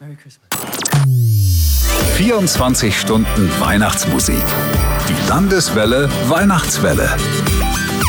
Merry Christmas. 24 Stunden Weihnachtsmusik. Die Landeswelle Weihnachtswelle.